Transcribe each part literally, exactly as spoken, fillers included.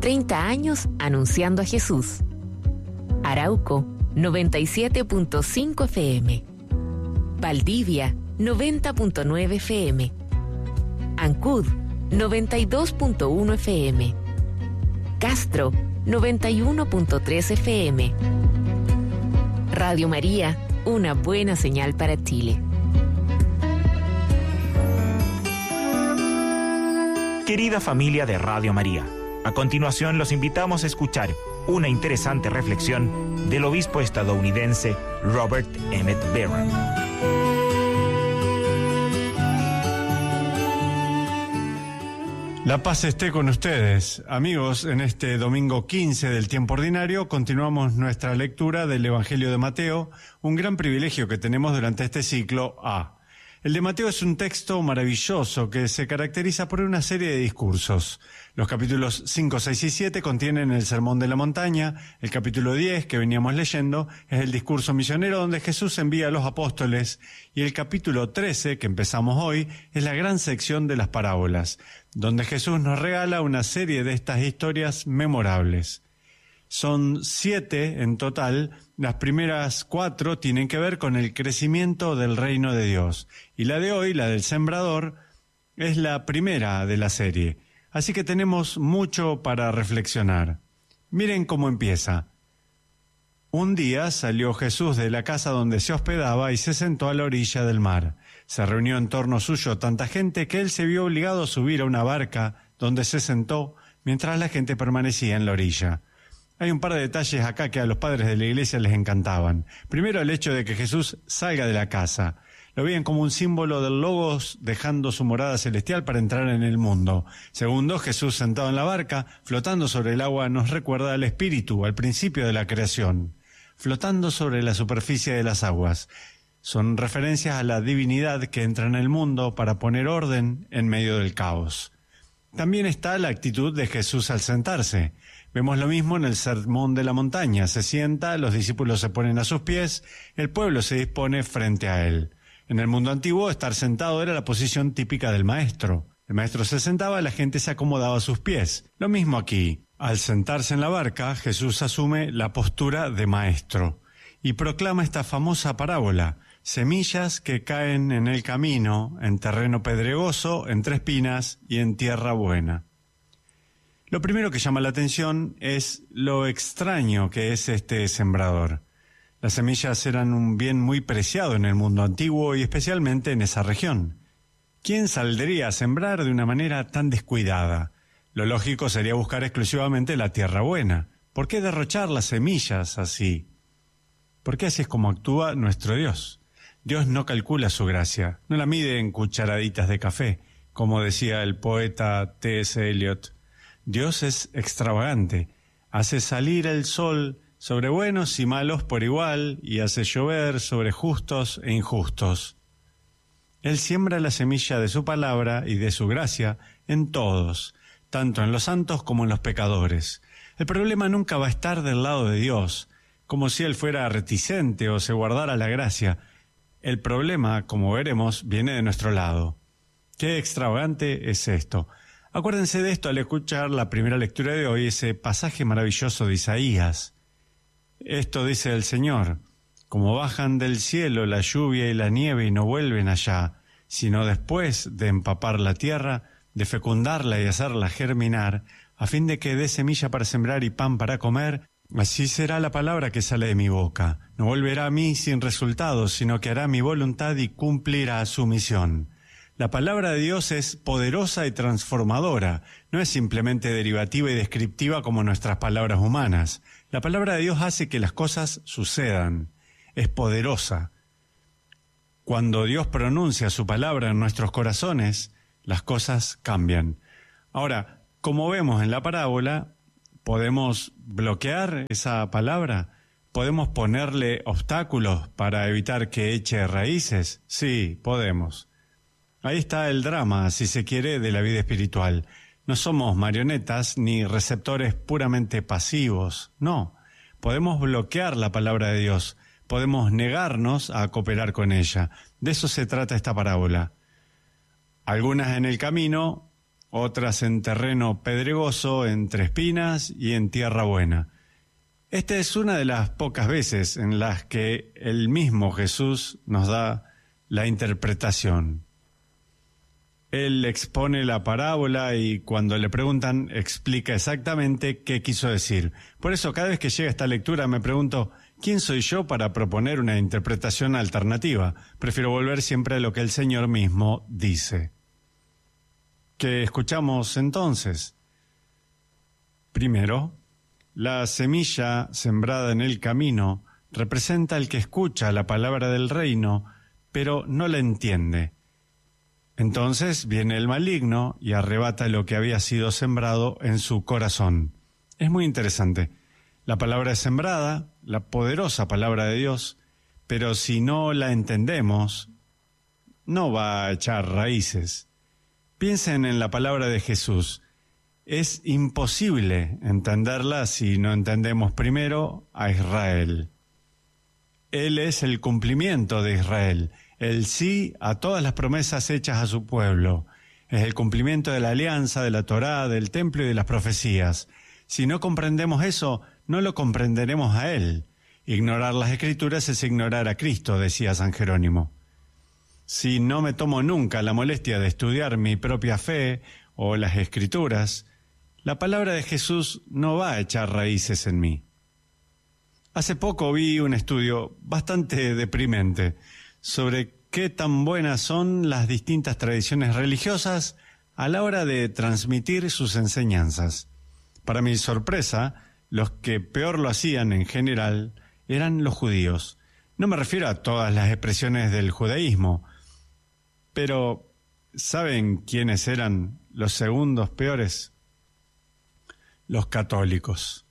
treinta años anunciando a Jesús. Arauco, noventa y siete punto cinco F M. Valdivia, noventa punto nueve F M. Ancud, noventa y dos punto uno F M. Castro, noventa y uno punto tres F M. Radio María, una buena señal para Chile. Querida familia de Radio María, a continuación los invitamos a escuchar una interesante reflexión del obispo estadounidense Robert Emmett Barron. La paz esté con ustedes. Amigos, en este domingo quince del tiempo ordinario continuamos nuestra lectura del Evangelio de Mateo, un gran privilegio que tenemos durante este ciclo A. El de Mateo es un texto maravilloso que se caracteriza por una serie de discursos. Los capítulos cinco, seis y siete contienen el Sermón de la Montaña. El capítulo diez, que veníamos leyendo, es el discurso misionero donde Jesús envía a los apóstoles. Y el capítulo trece, que empezamos hoy, es la gran sección de las parábolas, donde Jesús nos regala una serie de estas historias memorables. Son siete en total. Las primeras cuatro tienen que ver con el crecimiento del reino de Dios. Y la de hoy, la del sembrador, es la primera de la serie. Así que tenemos mucho para reflexionar. Miren cómo empieza. Un día salió Jesús de la casa donde se hospedaba y se sentó a la orilla del mar. Se reunió en torno suyo tanta gente que él se vio obligado a subir a una barca donde se sentó mientras la gente permanecía en la orilla. Hay un par de detalles acá que a los padres de la iglesia les encantaban. Primero, el hecho de que Jesús salga de la casa. Lo veían como un símbolo del Logos dejando su morada celestial para entrar en el mundo. Segundo, Jesús sentado en la barca, flotando sobre el agua, nos recuerda al Espíritu, al principio de la creación, flotando sobre la superficie de las aguas. Son referencias a la divinidad que entra en el mundo para poner orden en medio del caos. También está la actitud de Jesús al sentarse. Vemos lo mismo en el Sermón de la Montaña. Se sienta, los discípulos se ponen a sus pies, el pueblo se dispone frente a él. En el mundo antiguo, estar sentado era la posición típica del maestro. El maestro se sentaba, la gente se acomodaba a sus pies. Lo mismo aquí. Al sentarse en la barca, Jesús asume la postura de maestro y proclama esta famosa parábola: semillas que caen en el camino, en terreno pedregoso, entre espinas y en tierra buena. Lo primero que llama la atención es lo extraño que es este sembrador. Las semillas eran un bien muy preciado en el mundo antiguo y especialmente en esa región. ¿Quién saldría a sembrar de una manera tan descuidada? Lo lógico sería buscar exclusivamente la tierra buena. ¿Por qué derrochar las semillas así? Porque así es como actúa nuestro Dios. Dios no calcula su gracia, no la mide en cucharaditas de café, como decía el poeta T S Eliot. Dios es extravagante, hace salir el sol sobre buenos y malos por igual y hace llover sobre justos e injustos. Él siembra la semilla de su palabra y de su gracia en todos, tanto en los santos como en los pecadores. El problema nunca va a estar del lado de Dios, como si Él fuera reticente o se guardara la gracia. El problema, como veremos, viene de nuestro lado. Qué extravagante es esto. Acuérdense de esto al escuchar la primera lectura de hoy, ese pasaje maravilloso de Isaías. Esto dice el Señor: como bajan del cielo la lluvia y la nieve y no vuelven allá, sino después de empapar la tierra, de fecundarla y hacerla germinar, a fin de que dé semilla para sembrar y pan para comer, así será la palabra que sale de mi boca. No volverá a mí sin resultados, sino que hará mi voluntad y cumplirá su misión. La palabra de Dios es poderosa y transformadora, no es simplemente derivativa y descriptiva como nuestras palabras humanas. La palabra de Dios hace que las cosas sucedan, es poderosa. Cuando Dios pronuncia su palabra en nuestros corazones, las cosas cambian. Ahora, como vemos en la parábola, ¿podemos bloquear esa palabra? ¿Podemos ponerle obstáculos para evitar que eche raíces? Sí, podemos. Ahí está el drama, si se quiere, de la vida espiritual. No somos marionetas ni receptores puramente pasivos, no. Podemos bloquear la palabra de Dios, podemos negarnos a cooperar con ella. De eso se trata esta parábola. Algunas en el camino otras en terreno pedregoso, entre espinas y en tierra buena. Esta es una de las pocas veces en las que el mismo Jesús nos da la interpretación. Él expone la parábola y cuando le preguntan explica exactamente qué quiso decir. Por eso cada vez que llega esta lectura me pregunto, ¿quién soy yo para proponer una interpretación alternativa? Prefiero volver siempre a lo que el Señor mismo dice. ¿Qué escuchamos entonces? Primero, la semilla sembrada en el camino representa al que escucha la palabra del reino, pero no la entiende. Entonces viene el maligno y arrebata lo que había sido sembrado en su corazón. Es muy interesante. La palabra es sembrada, la poderosa palabra de Dios, pero si no la entendemos, no va a echar raíces. Piensen en la palabra de Jesús. Es imposible entenderla si no entendemos primero a Israel. Él es el cumplimiento de Israel, el sí a todas las promesas hechas a su pueblo. Es el cumplimiento de la alianza, de la Torá, del templo y de las profecías. Si no comprendemos eso, no lo comprenderemos a Él. Ignorar las Escrituras es ignorar a Cristo, decía San Jerónimo. Si no me tomo nunca la molestia de estudiar mi propia fe o las Escrituras, la palabra de Jesús no va a echar raíces en mí. Hace poco vi un estudio bastante deprimente sobre qué tan buenas son las distintas tradiciones religiosas a la hora de transmitir sus enseñanzas. Para mi sorpresa, los que peor lo hacían en general eran los judíos. No me refiero a todas las expresiones del judaísmo, pero ¿saben quiénes eran los segundos peores? Los católicos.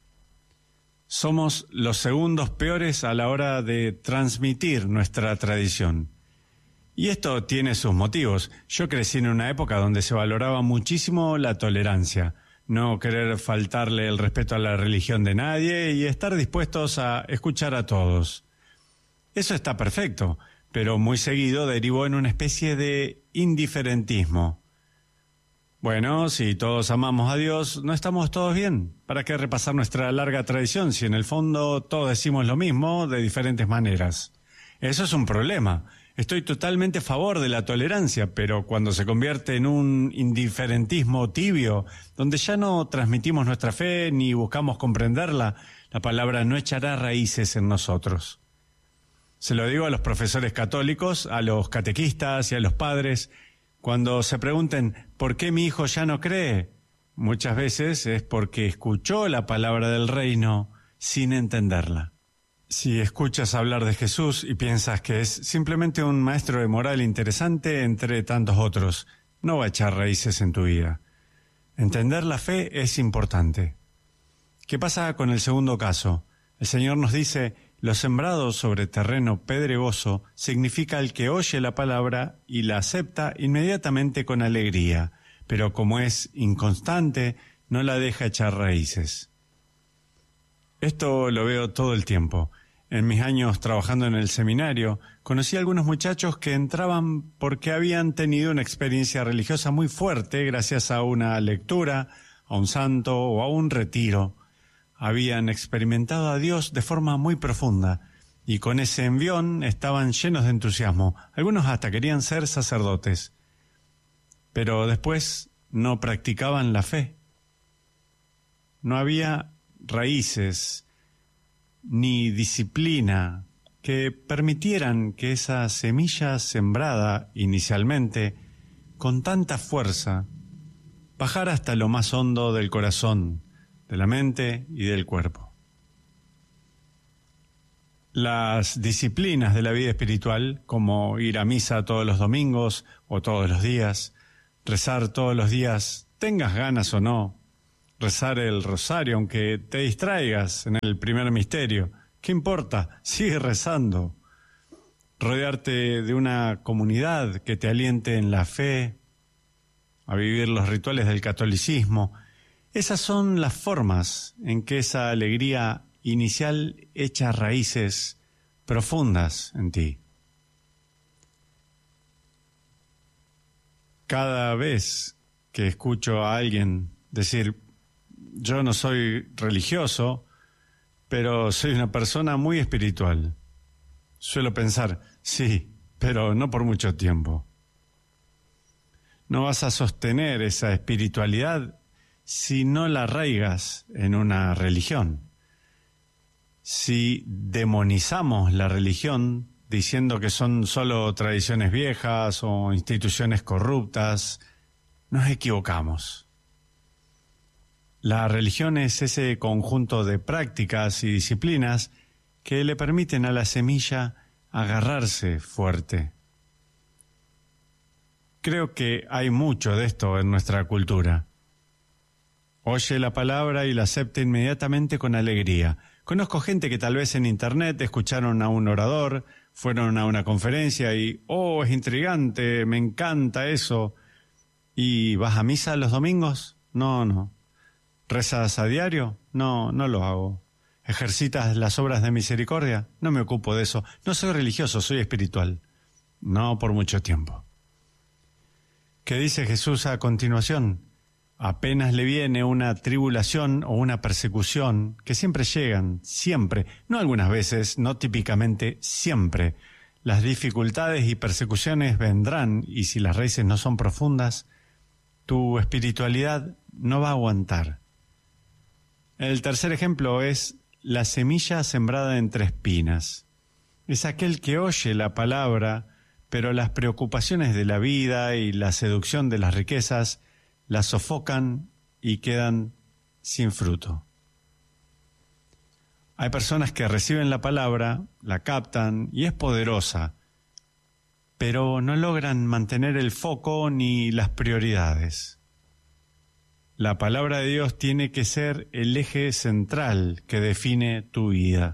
Somos los segundos peores a la hora de transmitir nuestra tradición. Y esto tiene sus motivos. Yo crecí en una época donde se valoraba muchísimo la tolerancia, no querer faltarle el respeto a la religión de nadie y estar dispuestos a escuchar a todos. Eso está perfecto, pero muy seguido derivó en una especie de indiferentismo. Bueno, si todos amamos a Dios, ¿no estamos todos bien? ¿Para qué repasar nuestra larga tradición si en el fondo todos decimos lo mismo de diferentes maneras? Eso es un problema. Estoy totalmente a favor de la tolerancia, pero cuando se convierte en un indiferentismo tibio, donde ya no transmitimos nuestra fe ni buscamos comprenderla, la palabra no echará raíces en nosotros. Se lo digo a los profesores católicos, a los catequistas y a los padres. Cuando se pregunten, ¿por qué mi hijo ya no cree? Muchas veces es porque escuchó la palabra del reino sin entenderla. Si escuchas hablar de Jesús y piensas que es simplemente un maestro de moral interesante entre tantos otros, no va a echar raíces en tu vida. Entender la fe es importante. ¿Qué pasa con el segundo caso? El Señor nos dice, lo sembrado sobre terreno pedregoso significa el que oye la palabra y la acepta inmediatamente con alegría, pero como es inconstante, no la deja echar raíces. Esto lo veo todo el tiempo. En mis años trabajando en el seminario, conocí a algunos muchachos que entraban porque habían tenido una experiencia religiosa muy fuerte gracias a una lectura, a un santo o a un retiro. Habían experimentado a Dios de forma muy profunda y con ese envión estaban llenos de entusiasmo. Algunos hasta querían ser sacerdotes, pero después no practicaban la fe. No había raíces ni disciplina que permitieran que esa semilla sembrada inicialmente con tanta fuerza bajara hasta lo más hondo del corazón, de la mente y del cuerpo. Las disciplinas de la vida espiritual, como ir a misa todos los domingos o todos los días, rezar todos los días, tengas ganas o no, rezar el rosario aunque te distraigas en el primer misterio, ¿qué importa? Sigue rezando. Rodearte de una comunidad que te aliente en la fe, a vivir los rituales del catolicismo. Esas son las formas en que esa alegría inicial echa raíces profundas en ti. Cada vez que escucho a alguien decir, yo no soy religioso, pero soy una persona muy espiritual. Suelo pensar, sí, pero no por mucho tiempo. No vas a sostener esa espiritualidad si no la arraigas en una religión. Si demonizamos la religión diciendo que son solo tradiciones viejas o instituciones corruptas, nos equivocamos. La religión es ese conjunto de prácticas y disciplinas que le permiten a la semilla agarrarse fuerte. Creo que hay mucho de esto en nuestra cultura. Oye la palabra y la acepta inmediatamente con alegría. Conozco gente que tal vez en internet escucharon a un orador, fueron a una conferencia y, oh, es intrigante, me encanta eso. ¿Y vas a misa los domingos? No, no. ¿Rezas a diario? No, no lo hago. ¿Ejercitas las obras de misericordia? No me ocupo de eso. No soy religioso, soy espiritual. No por mucho tiempo. ¿Qué dice Jesús a continuación? Apenas le viene una tribulación o una persecución, que siempre llegan, siempre, no algunas veces, no típicamente, siempre. Las dificultades y persecuciones vendrán, y si las raíces no son profundas, tu espiritualidad no va a aguantar. El tercer ejemplo es la semilla sembrada entre espinas. Es aquel que oye la palabra, pero las preocupaciones de la vida y la seducción de las riquezas la sofocan y quedan sin fruto. Hay personas que reciben la palabra, la captan y es poderosa, pero no logran mantener el foco ni las prioridades. La palabra de Dios tiene que ser el eje central que define tu vida.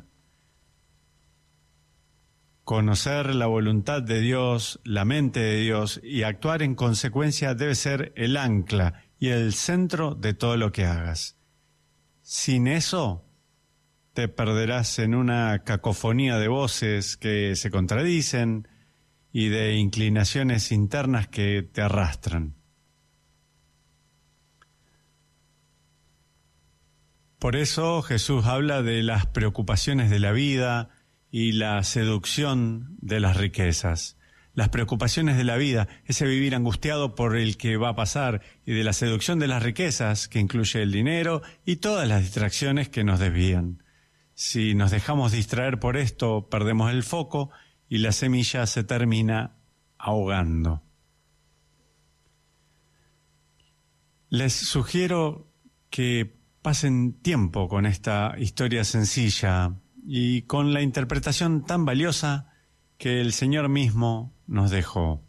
Conocer la voluntad de Dios, la mente de Dios y actuar en consecuencia debe ser el ancla y el centro de todo lo que hagas. Sin eso, te perderás en una cacofonía de voces que se contradicen y de inclinaciones internas que te arrastran. Por eso Jesús habla de las preocupaciones de la vida y la seducción de las riquezas. Las preocupaciones de la vida, ese vivir angustiado por el que va a pasar, y de la seducción de las riquezas, que incluye el dinero y todas las distracciones que nos desvían. Si nos dejamos distraer por esto, perdemos el foco y la semilla se termina ahogando. Les sugiero que pasen tiempo con esta historia sencilla y con la interpretación tan valiosa que el Señor mismo nos dejó.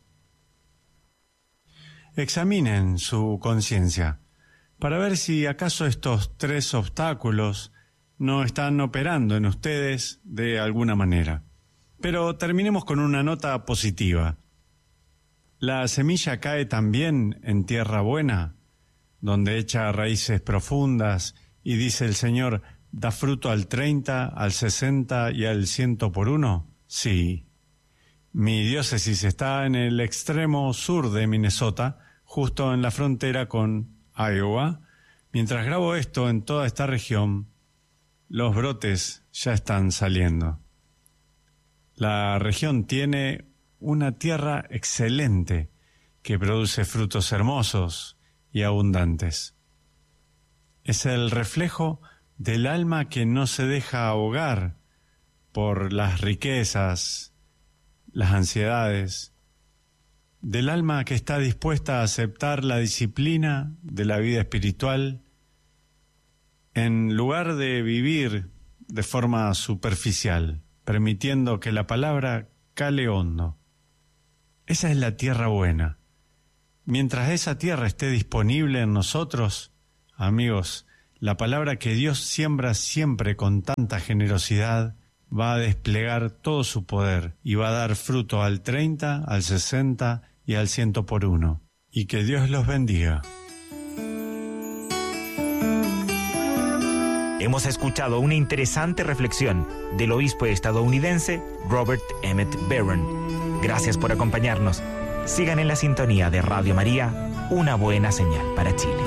Examinen su conciencia para ver si acaso estos tres obstáculos no están operando en ustedes de alguna manera. Pero terminemos con una nota positiva. ¿La semilla cae también en tierra buena, donde echa raíces profundas y dice el Señor, da fruto al treinta, al sesenta y al ciento por uno? Sí. Mi diócesis está en el extremo sur de Minnesota, justo en la frontera con Iowa. Mientras grabo esto, en toda esta región, los brotes ya están saliendo. La región tiene una tierra excelente que produce frutos hermosos y abundantes. Es el reflejo del alma que no se deja ahogar por las riquezas, las ansiedades, del alma que está dispuesta a aceptar la disciplina de la vida espiritual en lugar de vivir de forma superficial, permitiendo que la palabra cale hondo. Esa es la tierra buena. Mientras esa tierra esté disponible en nosotros, amigos, la palabra que Dios siembra siempre con tanta generosidad va a desplegar todo su poder y va a dar fruto al treinta, al sesenta y al ciento por uno. Y que Dios los bendiga. Hemos escuchado una interesante reflexión del obispo estadounidense Robert Emmett Barron. Gracias por acompañarnos. Sigan en la sintonía de Radio María una buena señal para Chile.